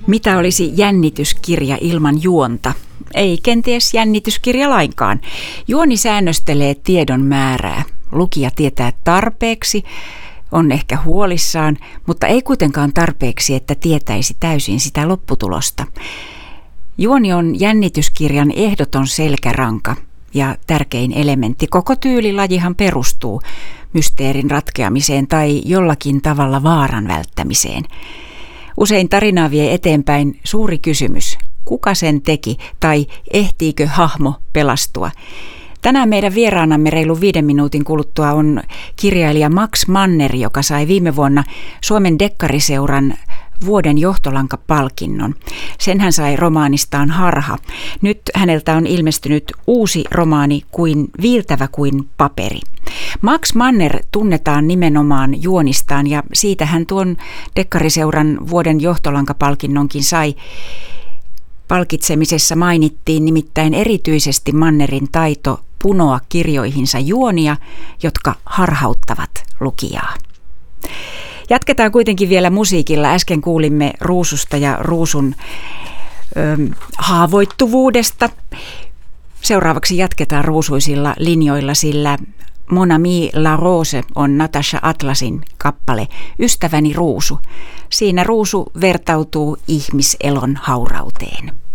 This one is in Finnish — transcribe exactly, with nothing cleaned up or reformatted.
Mitä olisi jännityskirja ilman juonta? Ei kenties jännityskirja lainkaan. Juoni säännöstelee tiedon määrää. Lukija tietää tarpeeksi, on ehkä huolissaan, mutta ei kuitenkaan tarpeeksi, että tietäisi täysin sitä lopputulosta. Juoni on jännityskirjan ehdoton selkäranka ja tärkein elementti. Koko tyylilajihan perustuu mysteerin ratkeamiseen tai jollakin tavalla vaaran välttämiseen. Usein tarinaa vie eteenpäin suuri kysymys, kuka sen teki tai ehtiikö hahmo pelastua. Tänään meidän vieraanamme reilun viiden minuutin kuluttua on kirjailija Max Manner, joka sai viime vuonna Suomen dekkariseuran vuoden johtolankapalkinnon. Sen hän sai romaanistaan Harha. Nyt häneltä on ilmestynyt uusi romaani Kuin viiltävä kuin paperi. Max Manner tunnetaan nimenomaan juonistaan ja siitä hän tuon dekkariseuran vuoden johtolankapalkinnonkin sai. Palkitsemisessa mainittiin nimittäin erityisesti Mannerin taito punoa kirjoihinsa juonia, jotka harhauttavat lukijaa. Jatketaan kuitenkin vielä musiikilla. Äsken kuulimme Ruususta ja Ruusun ö, haavoittuvuudesta. Seuraavaksi jatketaan ruusuisilla linjoilla, sillä Mon ami la rose on Natasha Atlasin kappale Ystäväni Ruusu. Siinä ruusu vertautuu ihmiselon haurauteen.